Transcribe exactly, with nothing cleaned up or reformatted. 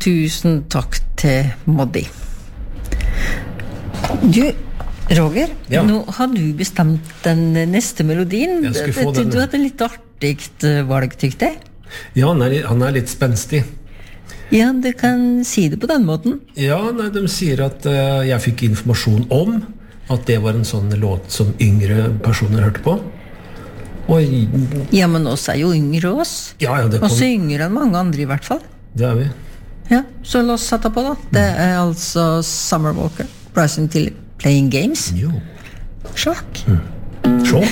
tusen takk til Moddi. Du, Roger, Ja. nå har du bestemt den neste melodien. Jeg skulle få den. Du hadde litt artigt valg, tykte jeg. Ja, han er, han er litt spenstig. Ja, du kan si det på den måten. Ja, nei, de sier at uh, jeg fikk informasjon om at det var en sånn låt som yngre personer hørte på. Og Ja, men oss er jo yngre oss. ja, ja, det kom, Også yngre enn mange andre i hvert fall. det er vi. Ja, så la oss sette på da. Det er altså Summer Walker, Bryson Tiller, Playing Games. Jo. Sjakk. Mm.